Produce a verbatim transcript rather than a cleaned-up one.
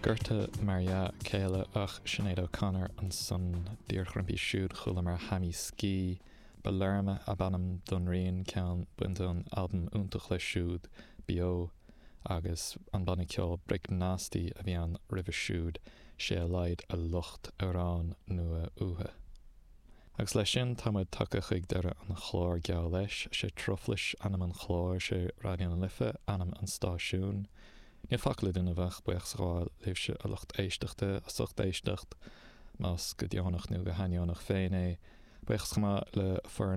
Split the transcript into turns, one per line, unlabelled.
Gurta Maria Céile ach Sinead O'Connor an son díorchrampí siúd chula mar haimi ski ba lerma a banam don rion ceann buinte an album úntach le siúd bio agus an banna ceol bric nasty a bhí an ribh siúd sé a laid a lucht arán nua uathe. Agus lei sin táid take chuig deire an chlór geall leis sé troflis anam an chlór sé radion lifa anam an stáisiún. Ní facla duna bheith buach sáil léh se a lucht éisteachta a sucht éisteacht más go deonnach nó go haneonnach féin é buach le for